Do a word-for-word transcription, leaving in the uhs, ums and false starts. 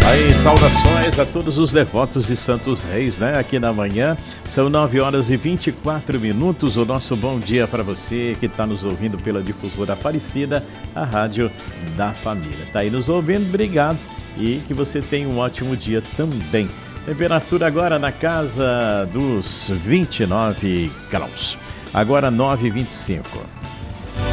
Aí, saudações a todos os devotos de Santos Reis, né? Aqui na manhã, são nove horas e vinte e quatro minutos. O nosso bom dia para você que está nos ouvindo pela difusora Aparecida, a rádio da família. Tá aí nos ouvindo, obrigado. E que você tenha um ótimo dia também. Temperatura agora na casa dos vinte e nove graus. Agora nove e vinte e cinco.